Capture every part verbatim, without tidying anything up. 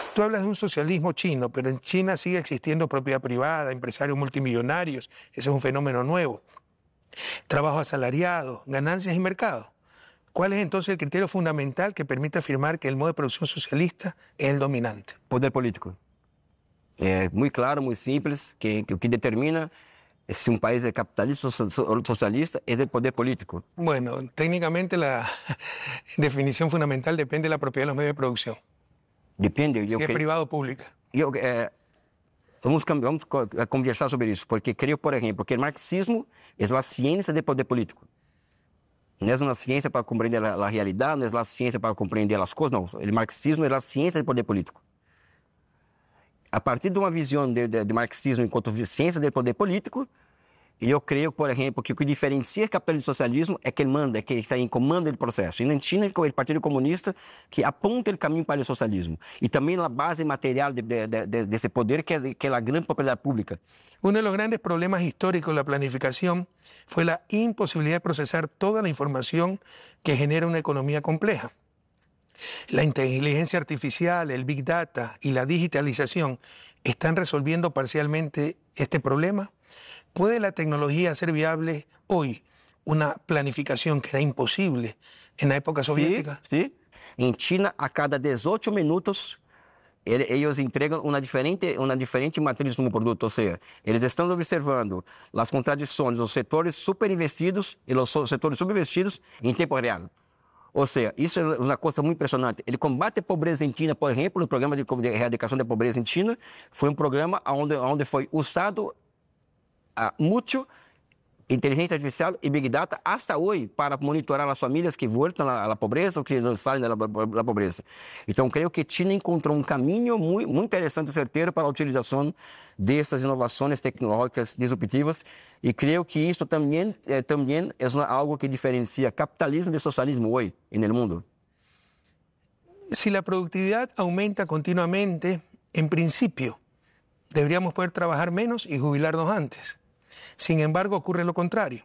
Tú hablas de un socialismo chino, pero en China sigue existiendo propiedad privada, empresarios multimillonarios, eso es un fenómeno nuevo. Trabajo asalariado, ganancias y mercado. ¿Cuál es entonces el criterio fundamental que permite afirmar que el modo de producción socialista es el dominante? Poder político. É muito claro, muito simples, que, que o que determina se um país é capitalista ou socialista é o poder político. Bueno, técnicamente la definición fundamental depende de la propiedad de los medios de producción. Depende. Si eu es creio, privado o pública. Eu, é, vamos, vamos conversar sobre isso, porque creio, por exemplo, que o marxismo é a ciência do poder político. Não é uma ciência para compreender a, a realidade, não é uma ciência para compreender as coisas, não. O marxismo é a ciência do poder político. A partir de uma visão de, de, de marxismo enquanto ciência do poder político, eu creio, por exemplo, que o que diferencia capitalismo e socialismo é que ele manda, é que ele está em comando do processo. E na China, é o Partido Comunista que aponta o caminho para o socialismo. E também a base material de, de, de, desse poder, que é, que é a grande propriedade pública. Uno de los grandes problemas históricos de la planificación fue la imposibilidad de procesar toda la información que genera una economía compleja. La inteligencia artificial, el Big Data y la digitalización están resolviendo parcialmente este problema. ¿Puede la tecnología hacer viable hoy una planificación que era imposible en la época soviética? Sí, sí. En China, a cada dezoito minutos, ellos entregam uma diferente, uma diferente matriz no produto, ou seja, eles estão observando as contradições dos setores superinvestidos e os setores subinvestidos em tempo real. Ou seja, isso é uma coisa muito impressionante. Ele combate a pobreza em China, por exemplo, o programa de erradicação da pobreza em China foi um programa onde, onde foi usado a muito inteligência artificial e Big Data hasta hoje para monitorar as famílias que voltam à pobreza ou que não saem da pobreza. Então, creio que China encontrou um caminho muito, muito interessante e certeiro para a utilização dessas inovações tecnológicas disruptivas e creio que isso também, eh, também é algo que diferencia capitalismo de socialismo hoje no mundo. Si la productividad aumenta continuamente, en principio, deberíamos poder trabajar menos y jubilarnos antes. Sin embargo, ocurre lo contrario.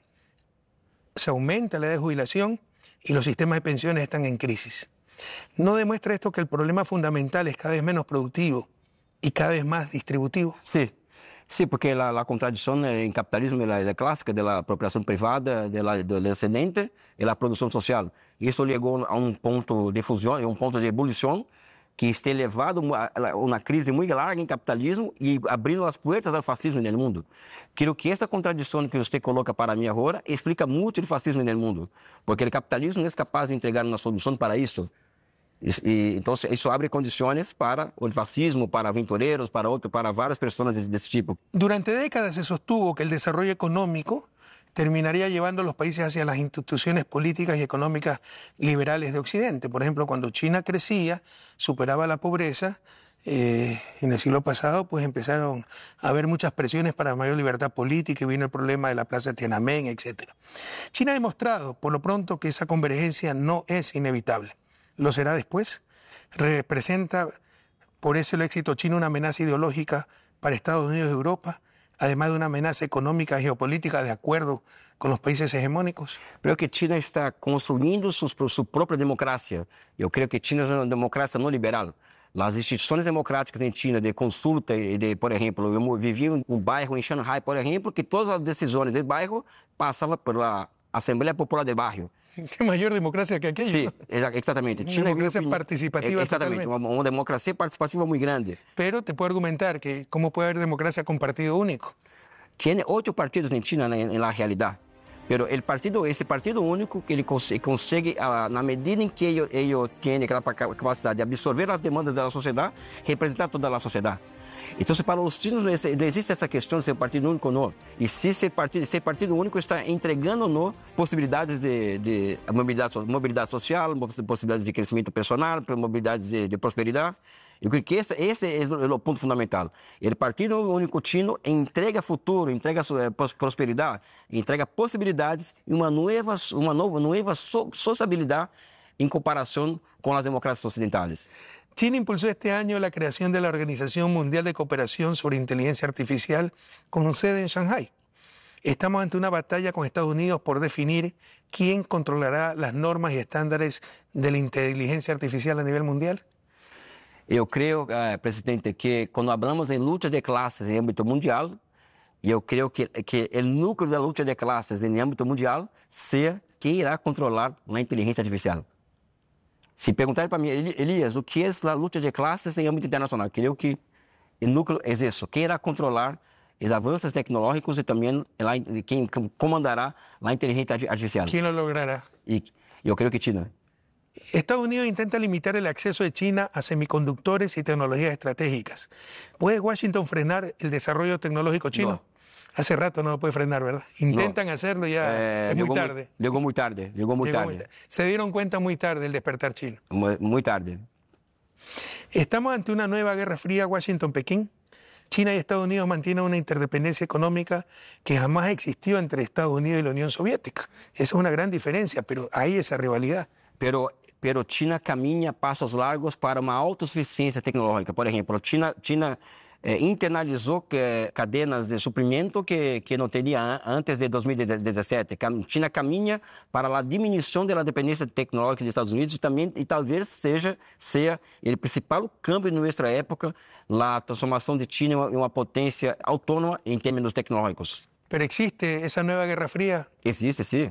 Se aumenta la edad de jubilación y los sistemas de pensiones están en crisis. ¿No demuestra esto que el problema fundamental es cada vez menos productivo y cada vez más distributivo? Sí, sí, porque la, la contradicción en capitalismo es la, la clásica de la apropiación privada, de la, del excedente y la producción social. Y eso llegó a un punto de fusión, a un punto de ebullición, que está levado a uma crise muito larga em capitalismo e abrindo as portas ao fascismo no mundo. Creio que essa contradição que você coloca para mim agora explica muito o fascismo no mundo, porque o capitalismo não é capaz de entregar uma solução para isso. E, então, isso abre condições para o fascismo, para aventureiros, para outro, para várias pessoas desse, desse tipo. Durante décadas se sostuvo que el desarrollo económico terminaría llevando a los países hacia las instituciones políticas y económicas liberales de Occidente. Por ejemplo, cuando China crecía, superaba la pobreza, eh, en el siglo pasado pues empezaron a haber muchas presiones para mayor libertad política y vino el problema de la plaza de Tiananmen, etcétera. China ha demostrado, por lo pronto, que esa convergencia no es inevitable. ¿Lo será después? ¿Representa por eso el éxito chino una amenaza ideológica para Estados Unidos y Europa, además de una amenaza económica y geopolítica de acuerdo con los países hegemónicos? Creo que China está construindo su, su propia democracia. Eu creio que China é uma democracia não liberal. As instituições democráticas em China de consulta e de, por exemplo, eu vivi em um bairro em Shanghai, por exemplo, que todas as decisões do bairro passavam pela Assembleia Popular do bairro. Qué mayor democracia que aquello. Sí, exactamente. Una China democracia opinión, participativa. Exactamente, una, una democracia participativa muy grande. Pero te puedo argumentar que cómo puede haber democracia con partido único. Tiene ocho partidos en China en, en la realidad. Pero el partido, ese partido único, que ele consegue, consegue a, na medida em que ele, ele tem aquela capacidade de absorver as demandas da sociedade, representar toda a sociedade. Então, para os chinos não existe essa questão de ser partido único ou não. E se ser partido, ser partido único está entregando ou não possibilidades de, de mobilidade, mobilidade social, possibilidades de crescimento personal, mobilidades de, de prosperidade. Eu creio que esse, esse é o ponto fundamental. O Partido Único Chino entrega futuro, entrega prosperidade, entrega possibilidades e uma nova, uma nova, nova sociabilidade em comparação com as democracias ocidentais. China impulsó este año la creación de la Organización Mundial de Cooperación sobre Inteligencia Artificial con sede en Shanghái. Estamos ante una batalla con Estados Unidos por definir quién controlará las normas y estándares de la inteligencia artificial a nivel mundial. Eu creio, eh, presidente, que quando falamos em luta de classes em âmbito mundial, eu creio que, que o núcleo da luta de classes em âmbito mundial seja quem irá controlar a inteligência artificial. Se perguntarem para mim, Elias, o que é a luta de classes em âmbito internacional? Eu creio que o núcleo é isso. Quem irá controlar os avanços tecnológicos e também quem comandará a inteligência artificial? Quem lo logrará? E eu creio que China. Estados Unidos intenta limitar el acceso de China a semiconductores y tecnologías estratégicas. ¿Puede Washington frenar el desarrollo tecnológico chino? No. Hace rato no lo puede frenar, ¿verdad? Intentan no. hacerlo ya, eh, es muy llegó tarde. Muy, llegó muy tarde, llegó muy llegó tarde. Muy ta Se dieron cuenta muy tarde del despertar chino. Muy, muy tarde. ¿Estamos ante una nueva guerra fría Washington-Pekín? China y Estados Unidos mantienen una interdependencia económica que jamás existió entre Estados Unidos y la Unión Soviética. Esa es una gran diferencia, pero hay esa rivalidad. Pero pero China caminha passos largos para uma autossuficiência tecnológica. Por exemplo, China, China eh, internalizou que, cadenas de suprimento que, que não teria antes de dois mil e dezessete. China caminha para a diminuição da dependência tecnológica dos Estados Unidos e também e talvez seja seja o principal câmbio em nossa época, a transformação de China em uma potência autônoma em termos tecnológicos. Pero existe essa nova guerra fría? Existe, sim.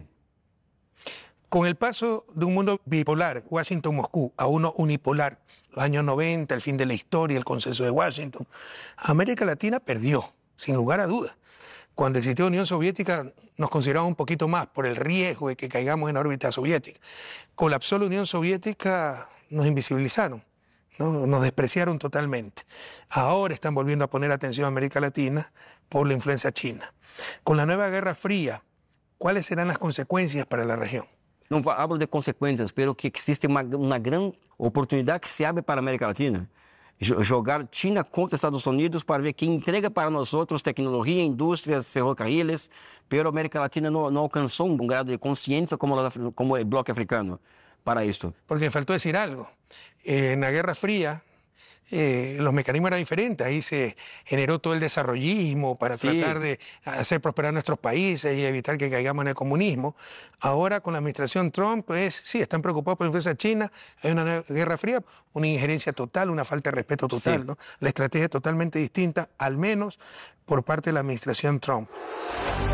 Con el paso de un mundo bipolar, Washington-Moscú, a uno unipolar, los años noventa, el fin de la historia, el consenso de Washington, América Latina perdió, sin lugar a dudas. Cuando existió la Unión Soviética nos consideramos un poquito más por el riesgo de que caigamos en la órbita soviética. Colapsó la Unión Soviética, nos invisibilizaron, ¿no? Nos despreciaron totalmente. Ahora están volviendo a poner atención a América Latina por la influencia china. Con la nueva Guerra Fría, ¿cuáles serán las consecuencias para la región? Não hablo de consequências, pero que existe uma, uma grande oportunidade que se abre para a América Latina. Jogar China contra Estados Unidos para ver quem entrega para nós outros tecnologia, indústrias, ferrocarriles, pero a América Latina não, não alcançou um grado de consciência como, como o bloco africano para isto. Porque faltó decir algo. Eh, en la Guerra Fría, Eh, los mecanismos eran diferentes, ahí se generó todo el desarrollismo para sí. tratar de hacer prosperar nuestros países y evitar que caigamos en el comunismo. Ahora con la administración Trump, pues sí, están preocupados por la influencia china, hay una guerra fría, una injerencia total, una falta de respeto total, sí. ¿no? La estrategia es totalmente distinta, al menos por parte de la administración Trump.